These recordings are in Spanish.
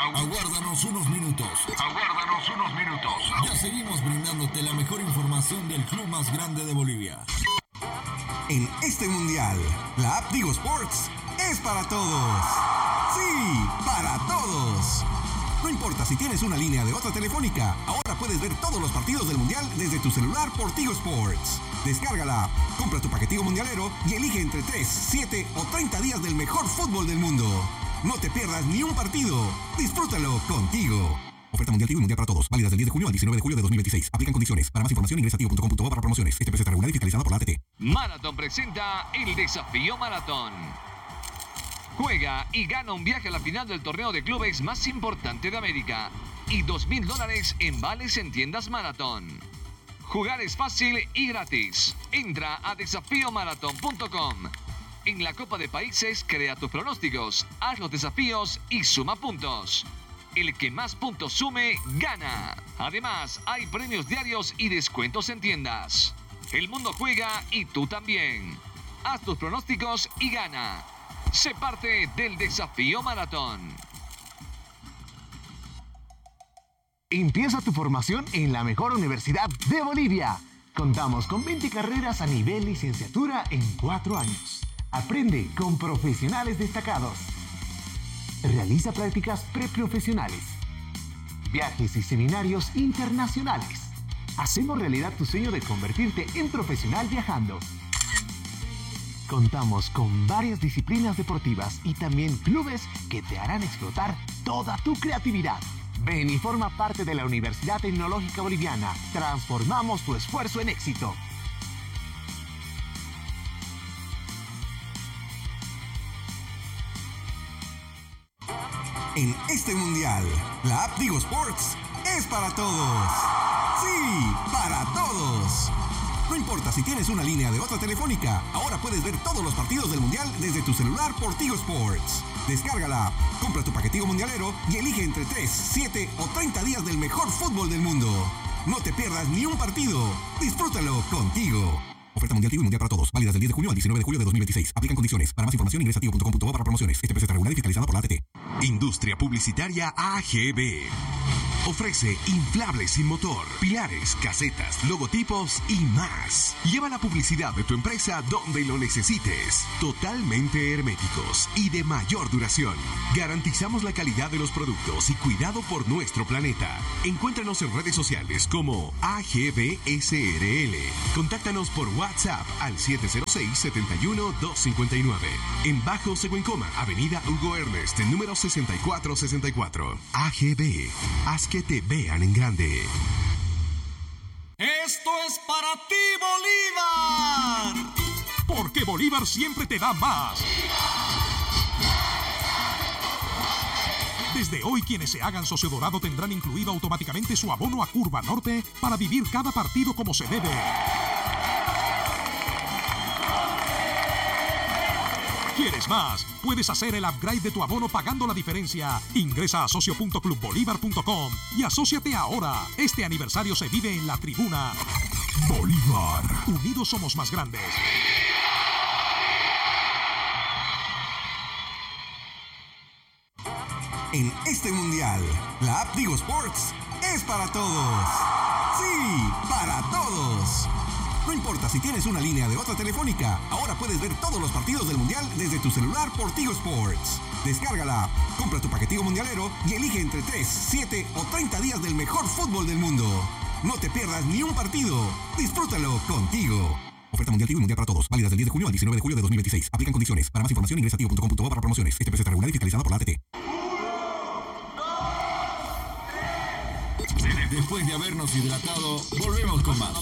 Aguárdanos unos minutos. Ya seguimos brindándote la mejor información del club más grande de Bolivia. En este mundial, la app Tigo Sports es para todos. Sí, para todos. No importa si tienes una línea de otra telefónica, ahora puedes ver todos los partidos del mundial desde tu celular por Tigo Sports. Descarga la app, compra tu paquetico mundialero y elige entre 3, 7 o 30 días del mejor fútbol del mundo. No te pierdas ni un partido. Disfrútalo contigo. Oferta mundial Tigo y mundial para todos. Válidas del 10 de junio al 19 de julio de 2026. Aplican condiciones. Para más información ingresa a tigo.com.bo para promociones. Este precio está regulado y fiscalizado por la ATT. Marathon presenta el Desafío Maratón. Juega y gana un viaje a la final del torneo de clubes más importante de América y $2,000 en vales en tiendas Marathon. Jugar es fácil y gratis. Entra a desafiomaratón.com. En la Copa de Países crea tus pronósticos, haz los desafíos y suma puntos. El que más puntos sume, gana. Además, hay premios diarios y descuentos en tiendas. El mundo juega y tú también. Haz tus pronósticos y gana. Sé parte del Desafío Maratón. Empieza tu formación en la mejor universidad de Bolivia. Contamos con 20 carreras a nivel licenciatura en 4 años. Aprende con profesionales destacados. Realiza prácticas preprofesionales. Viajes y seminarios internacionales. Hacemos realidad tu sueño de convertirte en profesional viajando. Contamos con varias disciplinas deportivas y también clubes que te harán explotar toda tu creatividad. Ven y forma parte de la Universidad Tecnológica Boliviana. Transformamos tu esfuerzo en éxito. En este mundial, la app Tigo Sports es para todos. Sí, para todos. No importa si tienes una línea de otra telefónica, ahora puedes ver todos los partidos del mundial desde tu celular por Tigo Sports. Descarga la app, compra tu paquetico mundialero y elige entre 3, 7 o 30 días del mejor fútbol del mundo. No te pierdas ni un partido. Disfrútalo contigo. Oferta mundial Tigo y mundial para todos. Válidas del 10 de junio al 19 de julio de 2026. Aplican condiciones. Para más información ingresa a tigo.com.bo para promociones. Este precio está regulado y fiscalizado por la ATT. Industria Publicitaria AGB. Ofrece inflables sin motor, pilares, casetas, logotipos y más. Lleva la publicidad de tu empresa donde lo necesites. Totalmente herméticos y de mayor duración. Garantizamos la calidad de los productos y cuidado por nuestro planeta. Encuéntranos en redes sociales como AGBSRL. Contáctanos por WhatsApp al 706-71-259. En Bajo Seguencoma, Avenida Hugo Ernest, número 6464. AGB. Haz que te vean en grande. Esto es para ti, Bolívar. Porque Bolívar siempre te da más. Desde hoy, quienes se hagan socio dorado tendrán incluido automáticamente su abono a Curva Norte para vivir cada partido como se debe. ¿Quieres más? Puedes hacer el upgrade de tu abono pagando la diferencia. Ingresa a socio.clubbolivar.com y asóciate ahora. Este aniversario se vive en la tribuna. Bolívar. Unidos somos más grandes. En este mundial, la app Tigo Sports es para todos. Sí, para todos. No importa si tienes una línea de otra telefónica, ahora puedes ver todos los partidos del mundial desde tu celular por Tigo Sports. Descarga la app, compra tu paquetico mundialero y elige entre 3, 7 o 30 días del mejor fútbol del mundo. No te pierdas ni un partido. Disfrútalo contigo. Oferta mundial Tigo y mundial para todos. Válidas del 10 de junio al 19 de julio de 2026. Aplican condiciones. Para más información ingresa a tigo.com.bo para promociones. Este precio está regulado y fiscalizado por la ATT. Después de habernos hidratado, volvemos con más.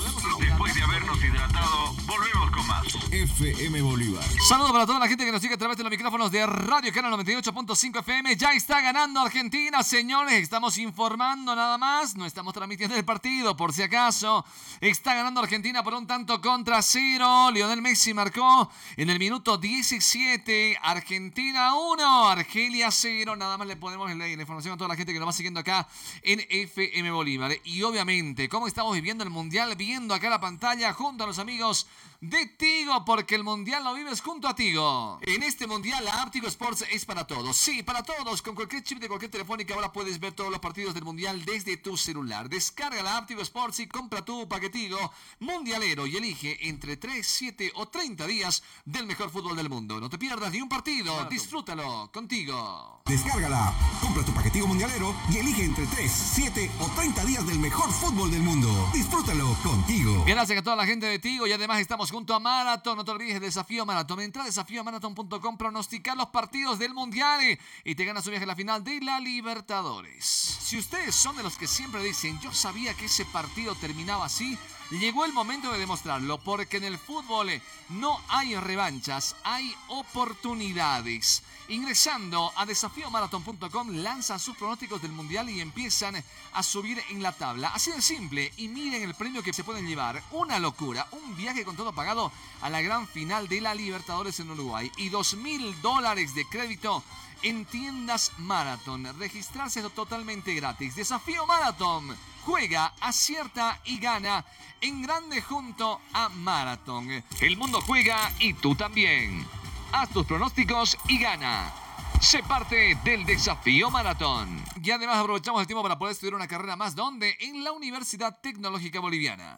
FM Bolívar. Saludos para toda la gente que nos sigue a través de los micrófonos de Radio Canal 98.5 FM. Ya está ganando Argentina, señores. Estamos informando nada más. No estamos transmitiendo el partido, por si acaso. Está ganando Argentina por 1-0. Lionel Messi marcó en el minuto 17. Argentina 1, Argelia 0. Nada más le ponemos la información a toda la gente que nos va siguiendo acá en FM Bolívar. Y obviamente, ¿cómo estamos viviendo el Mundial? Viendo acá acá la pantalla junto a los amigos de Tigo, porque el Mundial lo vives junto a Tigo. En este Mundial la app Tigo Sports es para todos. Sí, para todos. Con cualquier chip de cualquier telefónica ahora puedes ver todos los partidos del Mundial desde tu celular. Descarga la app Tigo Sports y compra tu paquetigo mundialero y elige entre 3, 7 o 30 días del mejor fútbol del mundo. No te pierdas ni un partido. Disfrútalo contigo. Descárgala, compra tu paquetigo mundialero y elige entre 3, 7 o 30 días del mejor fútbol del mundo. Disfrútalo contigo. Gracias a toda la gente de Tigo y además estamos junto a Marathon. No te olvides de Desafío Marathon. Entra a desafiomarathon.com, pronosticar los partidos del Mundial y te ganas un viaje a la final de la Libertadores. Si ustedes son de los que siempre dicen, yo sabía que ese partido terminaba así, llegó el momento de demostrarlo, porque en el fútbol no hay revanchas, hay oportunidades. Ingresando a desafiomarathon.com, lanzan sus pronósticos del Mundial y empiezan a subir en la tabla. Así de simple, y miren el premio que se pueden llevar. Una locura, un viaje con todo pagado a la gran final de la Libertadores en Uruguay y $2,000 de crédito en tiendas Marathon. Registrarse es totalmente gratis. Desafío Marathon. Juega, acierta y gana en grande junto a Marathon. El mundo juega y tú también. Haz tus pronósticos y gana. Sé parte del Desafío Maratón. Y además aprovechamos el tiempo para poder estudiar una carrera más. ¿Dónde? En la Universidad Tecnológica Boliviana.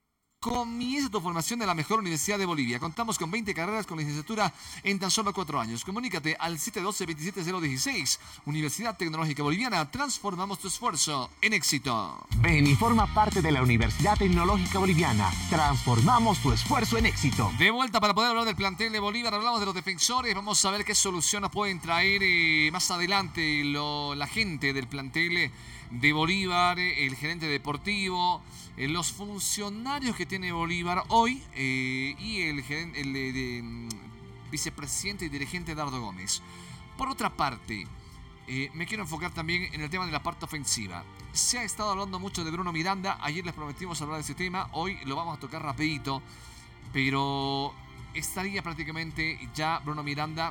Comienza tu formación en la mejor universidad de Bolivia. Contamos con 20 carreras con licenciatura en tan solo 4 años. Comunícate al 712-27016. Universidad Tecnológica Boliviana. Transformamos tu esfuerzo en éxito. Ven y forma parte de la Universidad Tecnológica Boliviana. Transformamos tu esfuerzo en éxito. De vuelta para poder hablar del plantel de Bolívar. Hablamos de los defensores. Vamos a ver qué solución nos pueden traer más adelante la gente del plantel de Bolívar, el gerente deportivo, los funcionarios que tiene Bolívar hoy y el vicepresidente y dirigente Dardo Gómez. Por otra parte, me quiero enfocar también en el tema de la parte ofensiva. Se ha estado hablando mucho de Bruno Miranda. Ayer les prometimos hablar de ese tema. Hoy lo vamos a tocar rapidito. Pero estaría prácticamente ya Bruno Miranda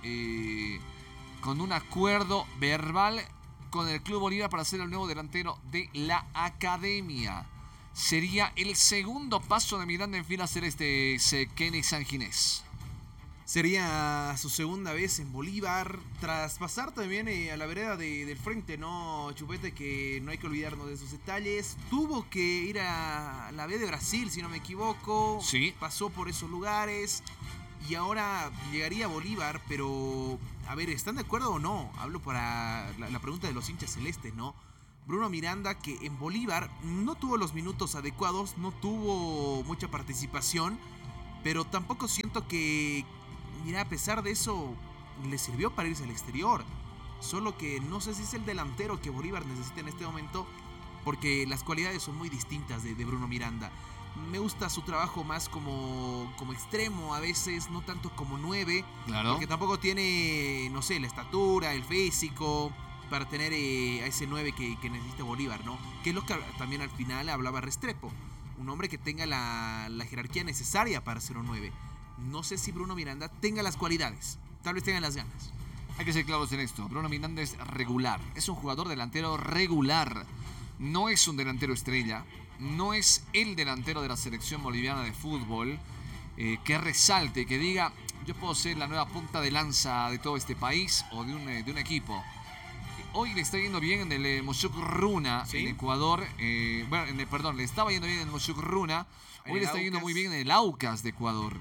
con un acuerdo verbal con el Club Bolívar para ser el nuevo delantero de la academia. Sería el segundo paso de Miranda en fila celeste, Kenny Sanginés. Sería su segunda vez en Bolívar, tras pasar también a la vereda del frente, ¿no, Chupete? Que no hay que olvidarnos de esos detalles. Tuvo que ir a la B de Brasil, si no me equivoco. Sí. Pasó por esos lugares y ahora llegaría a Bolívar, pero... A ver, ¿están de acuerdo o no? Hablo para la pregunta de los hinchas celestes, ¿no? Bruno Miranda, que en Bolívar no tuvo los minutos adecuados, no tuvo mucha participación, pero tampoco siento que, mira, a pesar de eso, le sirvió para irse al exterior. Solo que no sé si es el delantero que Bolívar necesita en este momento, porque las cualidades son muy distintas de Bruno Miranda. Me gusta su trabajo más como extremo a veces, no tanto como 9. Claro. Porque tampoco tiene, no sé, la estatura, el físico para tener a ese 9 que necesita Bolívar, ¿no? Que es lo que también al final hablaba Restrepo. Un hombre que tenga la jerarquía necesaria para ser un 9. No sé si Bruno Miranda tenga las cualidades. Tal vez tenga las ganas. Hay que ser claros en esto. Bruno Miranda es regular. Es un jugador delantero regular. No es un delantero estrella. No es el delantero de la selección boliviana de fútbol que resalte, que diga, yo puedo ser la nueva punta de lanza de todo este país o de un equipo. Hoy le está yendo bien en el Moshuk Runa, ¿sí? En Ecuador. Le estaba yendo bien en el Moshuk Runa. Hoy le está yendo muy bien en el Aucas de Ecuador.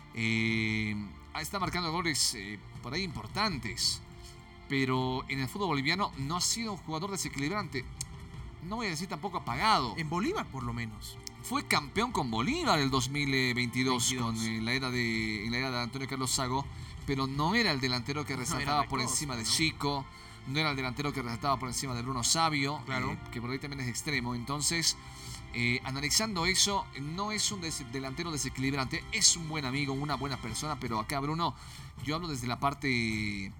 Está marcando goles por ahí importantes. Pero en el fútbol boliviano no ha sido un jugador desequilibrante. No voy a decir tampoco apagado. En Bolívar, por lo menos. Fue campeón con Bolívar el 2022 en la era de Antonio Carlos Sago, pero no era el delantero que resaltaba por encima de Chico, no era el delantero que resaltaba por encima de Bruno Sabio, claro. Que por ahí también es extremo. Entonces, analizando eso, no es un delantero desequilibrante, es un buen amigo, una buena persona, pero acá Bruno, yo hablo desde la parte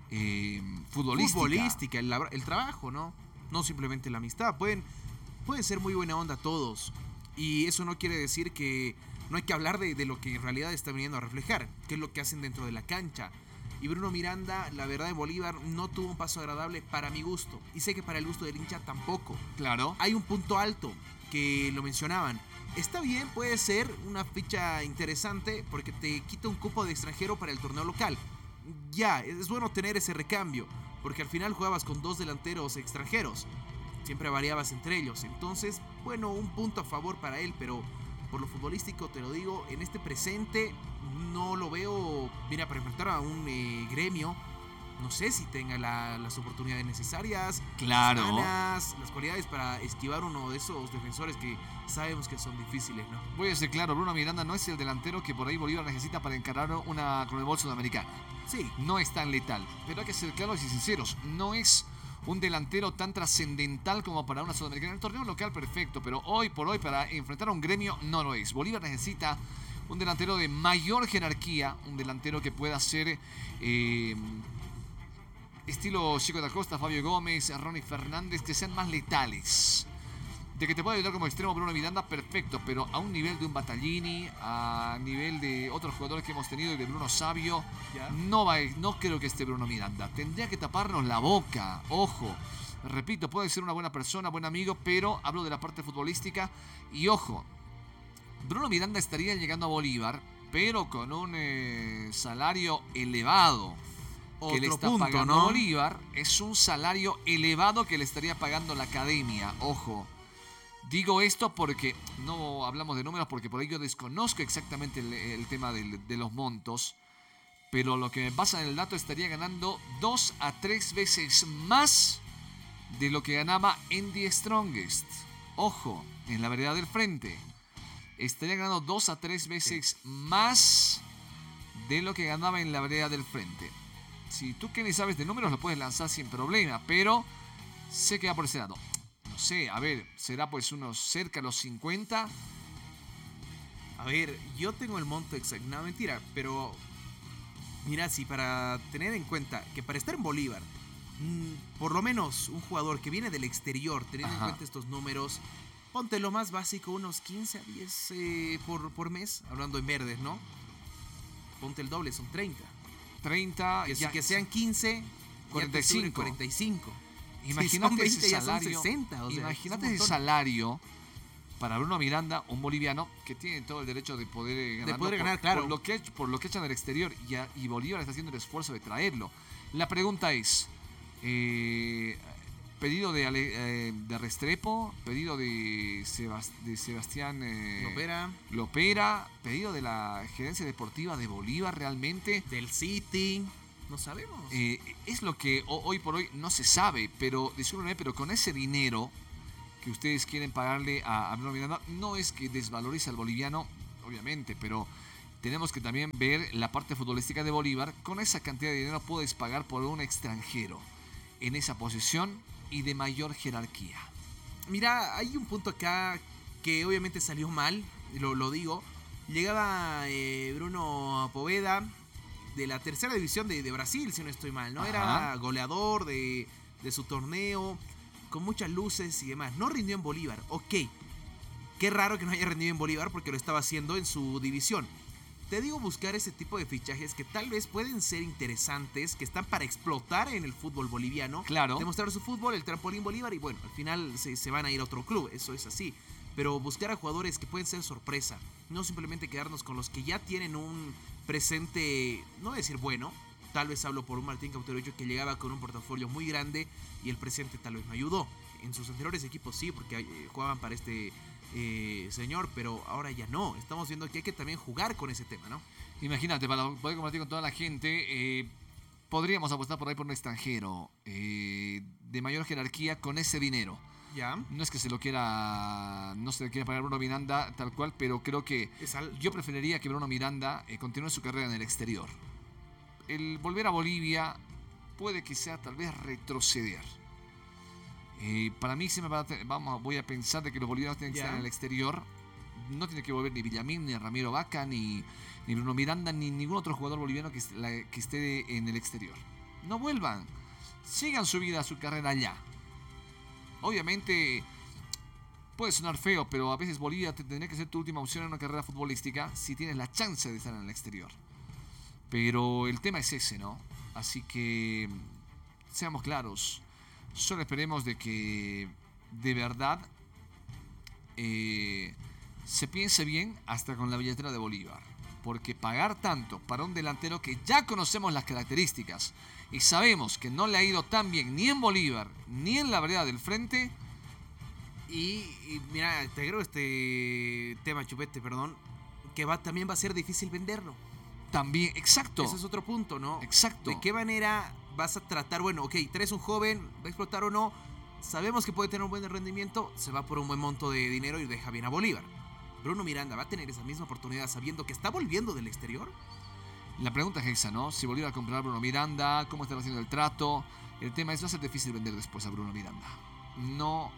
futbolística. El trabajo, ¿no? No simplemente la amistad. Pueden ser muy buena onda todos. Y eso no quiere decir que no hay que hablar de lo que en realidad está viniendo a reflejar, que es lo que hacen dentro de la cancha. Y Bruno Miranda, la verdad, en Bolívar no tuvo un paso agradable para mi gusto. Y sé que para el gusto del hincha tampoco. Claro. Hay un punto alto que lo mencionaban, está bien, puede ser una ficha interesante porque te quita un cupo de extranjero para el torneo local. Ya, es bueno tener ese recambio, porque al final jugabas con 2 delanteros extranjeros. Siempre variabas entre ellos. Entonces, bueno, un punto a favor para él, pero por lo futbolístico, te lo digo, en este presente no lo veo. Mira, para enfrentar a un Gremio, no sé si tenga las oportunidades necesarias, claro, las cualidades para esquivar uno de esos defensores que sabemos que son difíciles, ¿no? Voy a ser claro, Bruno Miranda no es el delantero que por ahí Bolívar necesita para encarar una Conmebol Sudamericana. Sí. No es tan letal, pero hay que ser claros y sinceros, no es un delantero tan trascendental como para una Sudamericana. En el torneo local perfecto, pero hoy por hoy para enfrentar a un Gremio no lo es. Bolívar necesita un delantero de mayor jerarquía, un delantero que pueda ser estilo Chico da Costa, Fabio Gómez, Ronnie Fernández, que sean más letales. De que te pueda ayudar como extremo Bruno Miranda, perfecto, pero a un nivel de un Battaglini, a nivel de otros jugadores que hemos tenido y de Bruno Sabio, no creo que esté Bruno Miranda. Tendría que taparnos la boca, ojo. Repito, puede ser una buena persona, buen amigo, pero hablo de la parte futbolística y ojo, Bruno Miranda estaría llegando a Bolívar, pero con un salario elevado. Que le está pagando Bolívar, es un salario elevado que le estaría pagando la academia, ojo. Digo esto porque no hablamos de números, porque por ahí yo desconozco exactamente el tema de los montos, pero lo que me pasa en el dato estaría ganando 2 a 3 veces más de lo que ganaba en The Strongest. Ojo, en la vereda del frente. Estaría ganando 2 a 3 veces más de lo que ganaba en la vereda del frente. Si tú que ni sabes de números lo puedes lanzar sin problema, pero sé que va por ese lado. No sé, a ver, será pues unos cerca de los 50. A ver, yo tengo el monto exacto, no mentira, pero mira, si para tener en cuenta que para estar en Bolívar, por lo menos un jugador que viene del exterior, teniendo en cuenta estos números, ponte lo más básico, unos 15 a 10 por mes, hablando en verdes, ¿no? Ponte el doble, son 30. 30, que sean 15, 45. Imagínate 20, ese salario. 60, o sea, imagínate ese salario para Bruno Miranda, un boliviano que tiene todo el derecho de poder ganar, claro. por lo que echan del exterior y Bolívar está haciendo el esfuerzo de traerlo. La pregunta es, pedido de Restrepo, pedido de Sebastián Lopera, pedido de la gerencia deportiva de Bolívar realmente. Del City. No sabemos. Es lo que hoy por hoy no se sabe, pero discúlpenme, pero con ese dinero que ustedes quieren pagarle a Bruno Miranda, no es que desvalorice al boliviano, obviamente, pero tenemos que también ver la parte futbolística de Bolívar. Con esa cantidad de dinero puedes pagar por un extranjero en esa posición y de mayor jerarquía. Mira, hay un punto acá que obviamente salió mal, lo digo. Llegaba Bruno Poveda de la tercera división de Brasil, si no estoy mal, ¿no? Ajá. Era goleador de su torneo, con muchas luces y demás. No rindió en Bolívar, ok. Qué raro que no haya rendido en Bolívar porque lo estaba haciendo en su división. Te digo, buscar ese tipo de fichajes que tal vez pueden ser interesantes, que están para explotar en el fútbol boliviano. Claro. Demostrar su fútbol, el trampolín Bolívar y bueno, al final se van a ir a otro club, eso es así. Pero buscar a jugadores que pueden ser sorpresa, no simplemente quedarnos con los que ya tienen un presente, no voy a decir bueno, tal vez hablo por un Martín Cauterucho que llegaba con un portafolio muy grande y el presente tal vez no ayudó. En sus anteriores equipos sí, porque jugaban para este señor, pero ahora ya no. Estamos viendo que hay que también jugar con ese tema, ¿no? Imagínate, para poder compartir con toda la gente, podríamos apostar por ahí por un extranjero de mayor jerarquía con ese dinero. Ya. No es que no se le quiera pagar a Bruno Miranda tal cual, pero creo que yo preferiría que Bruno Miranda continúe su carrera en el exterior. El volver a Bolivia puede que sea tal vez retroceder. Para mí voy a pensar de que los bolivianos tienen que estar en el exterior. No tiene que volver ni Villamil, ni Ramiro Vaca, ni Bruno Miranda, ni ningún otro jugador boliviano que esté en el exterior. No vuelvan. Sigan su vida, su carrera allá. Obviamente puede sonar feo, pero a veces Bolivia tendría que ser tu última opción en una carrera futbolística si tienes la chance de estar en el exterior. Pero el tema es ese, ¿no? Así que seamos claros. Solo esperemos de que de verdad se piense bien hasta con la billetera de Bolívar. Porque pagar tanto para un delantero que ya conocemos las características y sabemos que no le ha ido tan bien ni en Bolívar ni en la vereda del frente. Y mira, te agrego este tema, Chupete, perdón, que también va a ser difícil venderlo. También, exacto. Ese es otro punto, ¿no? Exacto. ¿De qué manera vas a tratar? Bueno, ok, traes un joven, va a explotar o no. Sabemos que puede tener un buen rendimiento, se va por un buen monto de dinero y deja bien a Bolívar. Bruno Miranda va a tener esa misma oportunidad sabiendo que está volviendo del exterior. La pregunta es esa, ¿no? Si Bolívar comprará a Bruno Miranda, cómo están haciendo el trato. El tema es, va a ser difícil vender después a Bruno Miranda. No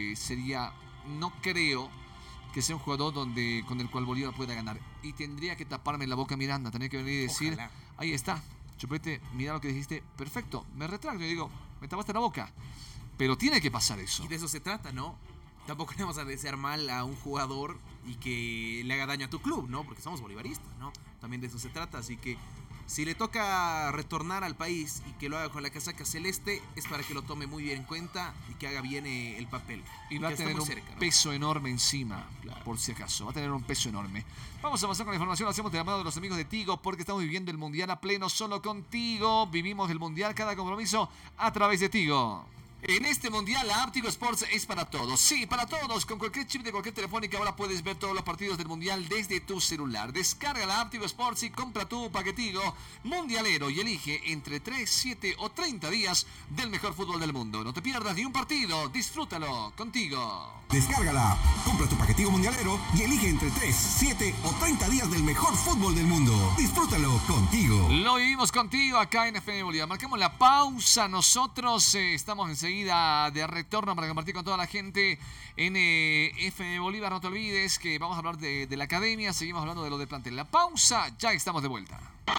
creo que sea un jugador con el cual Bolívar pueda ganar. Y tendría que taparme la boca Miranda, tendría que venir y decir, ojalá. Ahí está, Chupete, mira lo que dijiste, perfecto, me retracto y digo, me tapaste la boca. Pero tiene que pasar eso. Y de eso se trata, ¿no? Tampoco le vamos a desear mal a un jugador y que le haga daño a tu club, ¿no? Porque somos bolivaristas, ¿no? También de eso se trata, así que si le toca retornar al país y que lo haga con la casaca celeste, es para que lo tome muy bien en cuenta y que haga bien el papel. Y va a tener un peso enorme encima, claro. Por si acaso. Va a tener un peso enorme. Vamos a avanzar con la información. Lo hacemos de la mano de los amigos de Tigo, porque estamos viviendo el Mundial a pleno solo con Tigo. Vivimos el Mundial, cada compromiso a través de Tigo. En este Mundial, la app Tigo Sports es para todos. Sí, para todos. Con cualquier chip de cualquier telefónica ahora puedes ver todos los partidos del Mundial desde tu celular. Descarga la app Tigo Sports y compra tu paquetigo mundialero y elige entre 3, 7 o 30 días del mejor fútbol del mundo. No te pierdas ni un partido. Disfrútalo contigo. Descárgala, compra tu paquetigo mundialero y elige entre 3, 7 o 30 días del mejor fútbol del mundo. Disfrútalo contigo. Lo vivimos contigo acá en FM Bolívar. Marcamos la pausa. Nosotros estamos enseguida de retorno para compartir con toda la gente en FM Bolívar. No te olvides que vamos a hablar de la academia. Seguimos hablando de lo de plantel. La pausa, ya estamos de vuelta.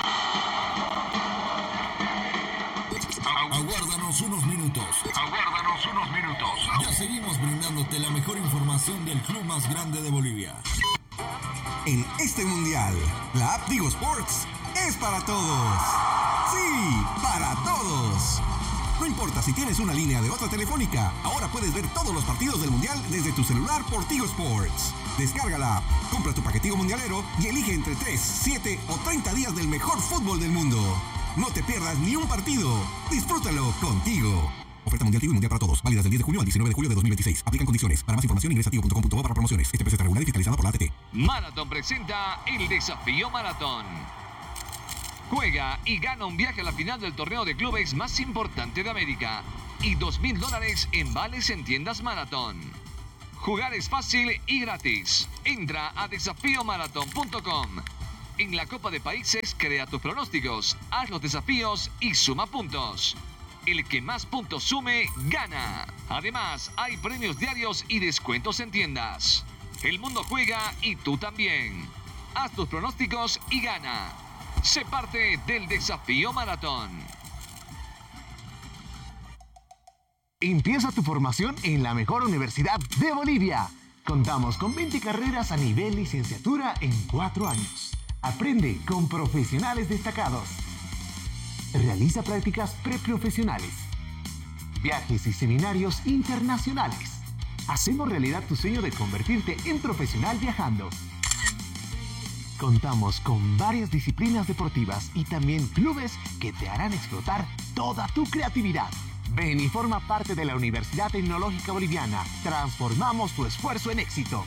Aguárdanos unos minutos. Ya seguimos brindándote la mejor información del club más grande de Bolivia. En este mundial, la app Tigo Sports es para todos. Sí, para todos. No importa si tienes una línea de otra telefónica, ahora puedes ver todos los partidos del mundial desde tu celular por Tigo Sports. Descárgala, compra tu paquetigo mundialero y elige entre 3, 7 o 30 días del mejor fútbol del mundo. No te pierdas ni un partido. Disfrútalo contigo. Oferta mundial Tigo y mundial para todos. Válidas del 10 de junio al 19 de julio de 2026. Aplican condiciones. Para más información ingresa a tigo.com.bo/promociones. Este precio está regulado y fiscalizado por la ATT. Marathon presenta el Desafío Marathon. Juega y gana un viaje a la final del torneo de clubes más importante de América y $2,000 en vales en tiendas Marathon. Jugar es fácil y gratis. Entra a desafiomarathon.com. En la Copa de Países, crea tus pronósticos, haz los desafíos y suma puntos. El que más puntos sume, gana. Además, hay premios diarios y descuentos en tiendas. El mundo juega y tú también. Haz tus pronósticos y gana. Sé parte del Desafío Maratón. Empieza tu formación en la mejor universidad de Bolivia. Contamos con 20 carreras a nivel licenciatura en 4 años. Aprende con profesionales destacados. Realiza prácticas preprofesionales. Viajes y seminarios internacionales. Hacemos realidad tu sueño de convertirte en profesional viajando. Contamos con varias disciplinas deportivas y también clubes que te harán explotar toda tu creatividad. Ven y forma parte de la Universidad Tecnológica Boliviana. Transformamos tu esfuerzo en éxito.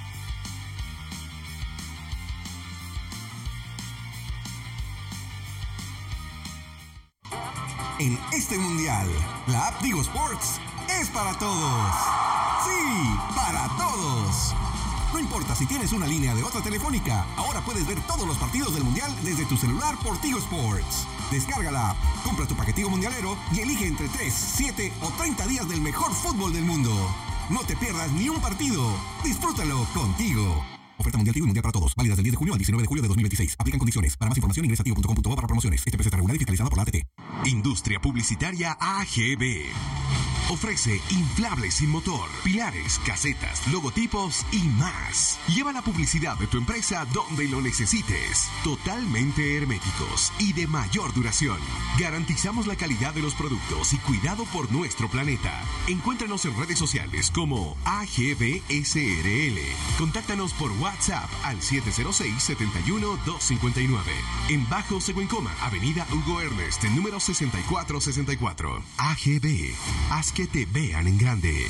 En este mundial, la app Tigo Sports es para todos. Sí, para todos. No importa si tienes una línea de otra telefónica, ahora puedes ver todos los partidos del mundial desde tu celular por Tigo Sports. Descárgala, compra tu paquetigo mundialero y elige entre 3, 7 o 30 días del mejor fútbol del mundo. No te pierdas ni un partido. Disfrútalo contigo. Oferta mundial Tigo y mundial para todos. Válidas del 10 de junio al 19 de julio de 2026. Aplican condiciones. Para más información ingresa a tigo.com.bo/promociones. Este precio está regulado y fiscalizado por la ATT. Industria Publicitaria AGB. Ofrece inflables sin motor, pilares, casetas, logotipos y más. Lleva la publicidad de tu empresa donde lo necesites. Totalmente herméticos y de mayor duración. Garantizamos la calidad de los productos y cuidado por nuestro planeta. Encuéntranos en redes sociales como AGBSRL. Contáctanos por WhatsApp al 706-71-259. En Bajo Seguencoma, Avenida Hugo Ernest, número 6464. AGB. Haz que te vean en grande.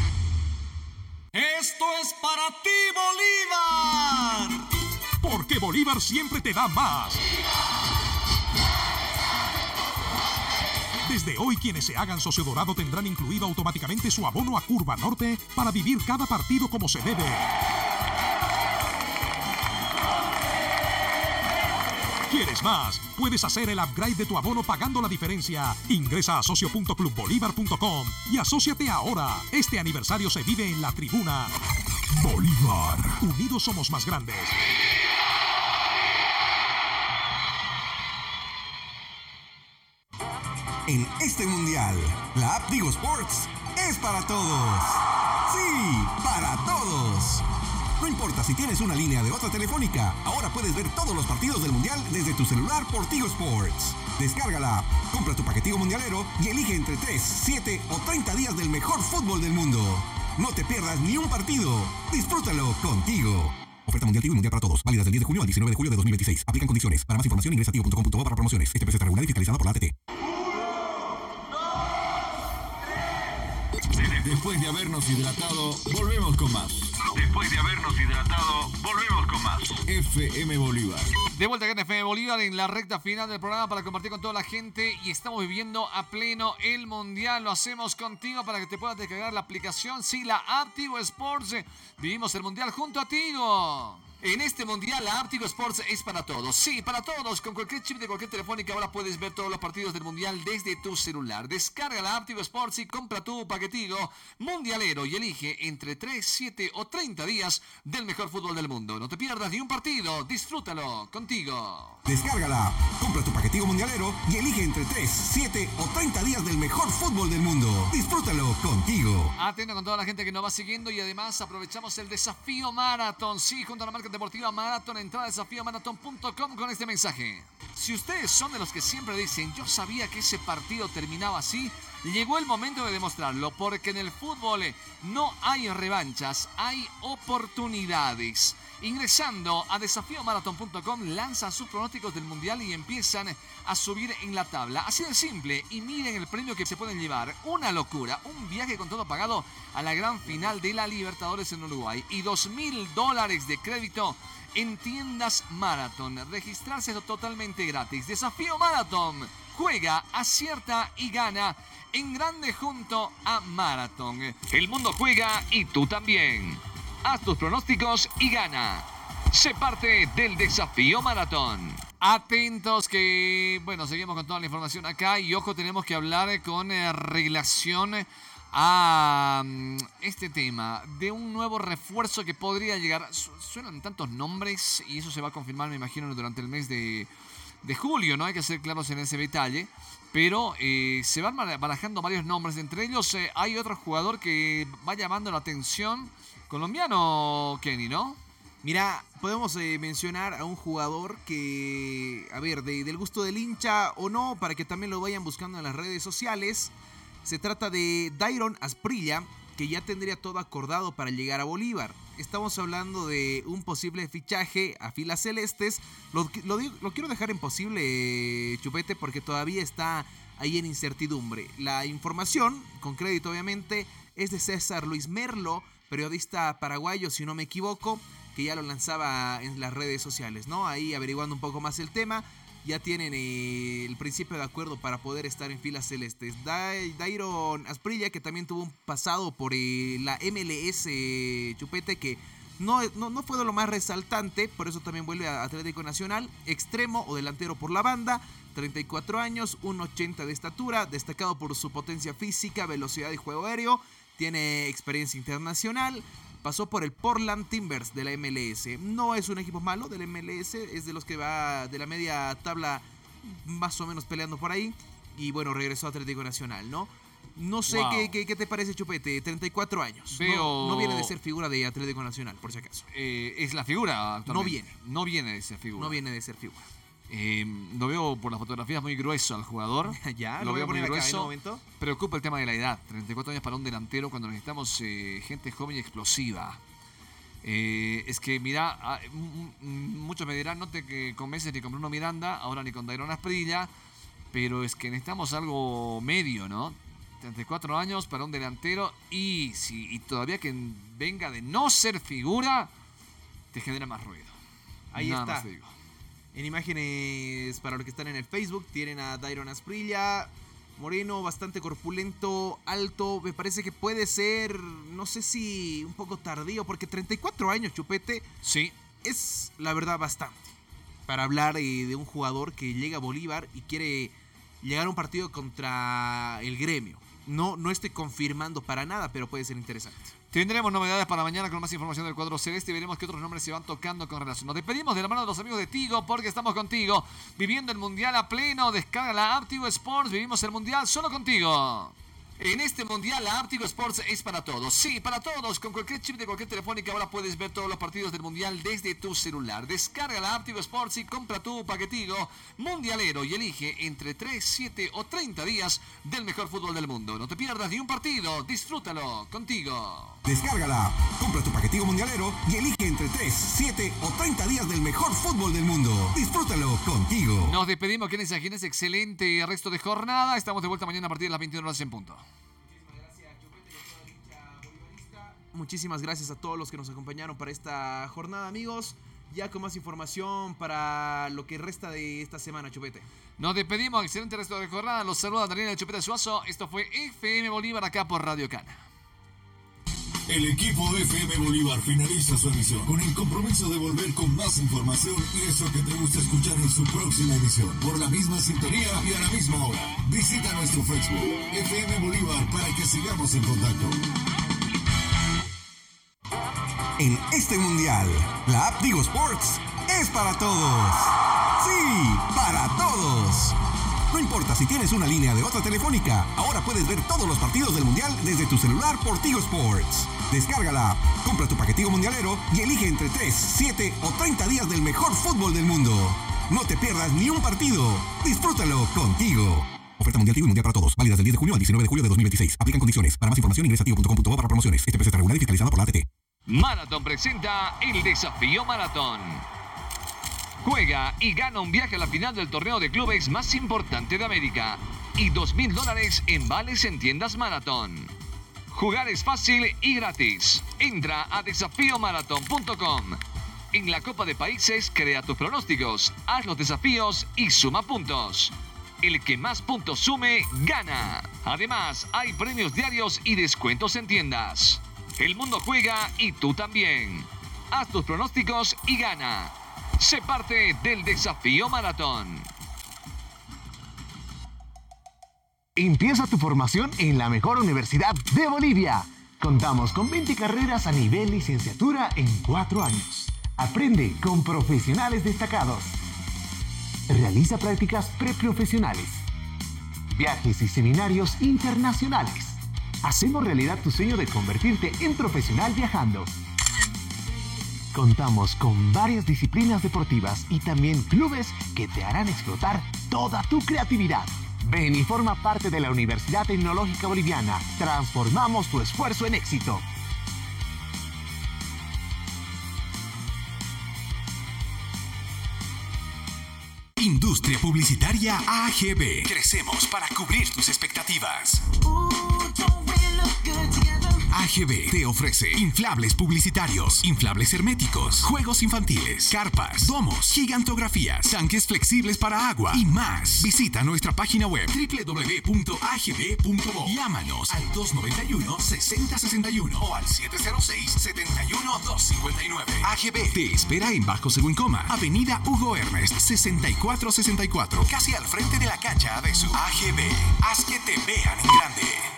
Esto es para ti, Bolívar. Porque Bolívar siempre te da más. Desde hoy, quienes se hagan socio dorado tendrán incluido automáticamente su abono a Curva Norte para vivir cada partido como se debe. ¿Quieres más? Puedes hacer el upgrade de tu abono pagando la diferencia. Ingresa a socio.clubbolivar.com y asóciate ahora. Este aniversario se vive en la tribuna. Bolívar. Unidos somos más grandes. En este mundial, la app Tigo Sports es para todos. Sí, para todos. No importa si tienes una línea de otra telefónica, ahora puedes ver todos los partidos del mundial desde tu celular por Tigo Sports. Descarga la app, compra tu paquetico mundialero y elige entre 3, 7 o 30 días del mejor fútbol del mundo. No te pierdas ni un partido. Disfrútalo contigo. Oferta mundial Tigo y mundial para todos. Válidas del 10 de junio al 19 de julio de 2026. Aplican condiciones. Para más información ingresa a tigo.com.bo para promociones. Este precio está regulado y fiscalizado por la ATT. Después de habernos hidratado, volvemos con más. Después de habernos hidratado, volvemos con más. FM Bolívar. De vuelta aquí en FM Bolívar en la recta final del programa para compartir con toda la gente y estamos viviendo a pleno el Mundial. Lo hacemos contigo para que te puedas descargar la aplicación, sí, la app Tigo Sports. Vivimos el Mundial junto a Tigo. En este mundial, la app Tigo Sports es para todos. Sí, para todos. Con cualquier chip de cualquier telefónica ahora puedes ver todos los partidos del mundial desde tu celular. Descarga la app Tigo Sports y compra tu paquetigo mundialero y elige entre 3, 7 o 30 días del mejor fútbol del mundo. No te pierdas ni un partido. Disfrútalo contigo. Descarga la app, compra tu paquetigo mundialero y elige entre 3, 7 o 30 días del mejor fútbol del mundo. Disfrútalo contigo. Atento con toda la gente que nos va siguiendo y además aprovechamos el desafío Maratón. Sí, junto a la marca deportiva Maratón, entrada a desafiomaraton.com con este mensaje. Si ustedes son de los que siempre dicen, yo sabía que ese partido terminaba así, llegó el momento de demostrarlo, porque en el fútbol no hay revanchas, hay oportunidades. Ingresando a desafiomaraton.com, lanzan sus pronósticos del mundial y empiezan a subir en la tabla. Así de simple, y miren el premio que se pueden llevar. Una locura, un viaje con todo pagado a la gran final de la Libertadores en Uruguay y $2.000 de crédito en tiendas Maratón. Registrarse es totalmente gratis. Desafío Maratón. Juega, acierta y gana en grande junto a Maratón. El mundo juega y tú también. Haz tus pronósticos y gana. Sé parte del Desafío Maratón. Atentos que, bueno, seguimos con toda la información acá y ojo, tenemos que hablar con relación a este tema de un nuevo refuerzo que podría llegar. Suenan tantos nombres y eso se va a confirmar, me imagino, durante el mes de julio, ¿no? Hay que ser claros en ese detalle. Pero se van barajando varios nombres. Entre ellos hay otro jugador que va llamando la atención. Colombiano, Kenny, ¿no? Mira, podemos mencionar a un jugador que, a ver, del gusto del hincha o no, para que también lo vayan buscando en las redes sociales. Se trata de Dairon Asprilla, que ya tendría todo acordado para llegar a Bolívar. Estamos hablando de un posible fichaje a filas celestes. Lo quiero dejar en posible, Chupete, porque todavía está ahí en incertidumbre. La información, con crédito obviamente, es de César Luis Merlo, periodista paraguayo, si no me equivoco, que ya lo lanzaba en las redes sociales, ¿no? Ahí averiguando un poco más el tema. Ya tienen el principio de acuerdo para poder estar en filas celestes. Dairon Asprilla, que también tuvo un pasado por la MLS, Chupete, que no fue de lo más resaltante, por eso también vuelve a Atlético Nacional. Extremo o delantero por la banda, 34 años, 1.80 de estatura, destacado por su potencia física, velocidad y juego aéreo. Tiene experiencia internacional. Pasó por el Portland Timbers de la MLS. No es un equipo malo de la MLS, es de los que va de la media tabla más o menos peleando por ahí. Y bueno, regresó a Atlético Nacional, ¿no? No sé Wow. qué te parece, Chupete. 34 años. Veo- No viene de ser figura de Atlético Nacional, por si acaso. Es la figura actualmente. viene. No viene de ser figura. No viene de ser figura. Lo veo por las fotografías muy grueso al jugador. Ya, lo voy veo a muy poner acá en un grueso. momento. Preocupa el tema de la edad. 34 años para un delantero cuando necesitamos gente joven y explosiva. Es que, mira, muchos me dirán, no te convences ni con Bruno Miranda, ahora ni con Dairon Asprilla, pero es que necesitamos algo medio, ¿no? 34 años para un delantero y todavía que venga de no ser figura, te genera más ruido. Ahí Nada está. más te digo. En imágenes, para los que están en el Facebook, tienen a Dairon Asprilla, moreno, bastante corpulento, alto. Me parece que puede ser, no sé si un poco tardío, porque 34 años, Chupete, Sí. es la verdad bastante para hablar de un jugador que llega a Bolívar y quiere llegar a un partido contra el Gremio. No estoy confirmando para nada, pero puede ser interesante. Tendremos novedades para mañana con más información del cuadro celeste y veremos qué otros nombres se van tocando con relación. Nos despedimos de la mano de los amigos de Tigo porque estamos contigo, viviendo el Mundial a pleno. Descarga la app Tigo Sports, vivimos el Mundial solo contigo. En este Mundial, la app Tigo Sports es para todos. Sí, para todos. Con cualquier chip de cualquier telefónica ahora puedes ver todos los partidos del Mundial desde tu celular. Descarga la app Tigo Sports y compra tu paquetigo mundialero y elige entre 3, 7 o 30 días del mejor fútbol del mundo. No te pierdas ni un partido. Disfrútalo contigo. Descárgala, compra tu paquetigo mundialero y elige entre 3, 7 o 30 días del mejor fútbol del mundo. Disfrútalo contigo. Nos despedimos, Kenneth Sagines, excelente resto de jornada. Estamos de vuelta mañana a partir de las 21 horas en punto. Muchísimas gracias a todos los que nos acompañaron para esta jornada, amigos. Ya con más información para lo que resta de esta semana, Chupete. Nos despedimos, excelente resto de jornada. Los saluda Daniel Chupete Suazo. Esto fue FM Bolívar acá por Radio Cana. El equipo de FM Bolívar finaliza su emisión con el compromiso de volver con más información y eso que te gusta escuchar en su próxima emisión. Por la misma sintonía y a la misma hora. Visita nuestro Facebook, FM Bolívar, para que sigamos en contacto. En este mundial, la app Tigo Sports es para todos. Sí, para todos. No importa si tienes una línea de otra telefónica, ahora puedes ver todos los partidos del mundial desde tu celular por Tigo Sports. Descárgala, compra tu paquetigo mundialero y elige entre 3, 7 o 30 días del mejor fútbol del mundo. No te pierdas ni un partido. Disfrútalo contigo. Oferta mundial Tigo y mundial para todos. Válidas del 10 de junio al 19 de julio de 2026. Aplican condiciones. Para más información ingresa a tigo.com.bo para promociones. Este precio está regulado y fiscalizado por la ATT. Marathon presenta el Desafío Maratón. Juega y gana un viaje a la final del torneo de clubes más importante de América y $2,000 en vales en tiendas Marathon. Jugar es fácil y gratis. Entra a desafiomarathon.com. En la Copa de Países crea tus pronósticos, haz los desafíos y suma puntos. El que más puntos sume, gana. Además, hay premios diarios y descuentos en tiendas. El mundo juega y tú también. Haz tus pronósticos y gana. Sé parte del Desafío Maratón. Empieza tu formación en la mejor universidad de Bolivia. Contamos con 20 carreras a nivel licenciatura en 4 años. Aprende con profesionales destacados. Realiza prácticas preprofesionales. Viajes y seminarios internacionales. Hacemos realidad tu sueño de convertirte en profesional viajando. Contamos con varias disciplinas deportivas y también clubes que te harán explotar toda tu creatividad. Ven y forma parte de la Universidad Tecnológica Boliviana. Transformamos tu esfuerzo en éxito. Industria Publicitaria AGB. Crecemos para cubrir tus expectativas. AGB te ofrece inflables publicitarios, inflables herméticos, juegos infantiles, carpas, domos, gigantografías, tanques flexibles para agua y más. Visita nuestra página web www.agb.bo. Llámanos al 291-6061 o al 706-71259. AGB te espera en Bajo Seguncoma, Avenida Hugo Ernest, 6464, casi al frente de la cancha de su AGB. Haz que te vean en grande.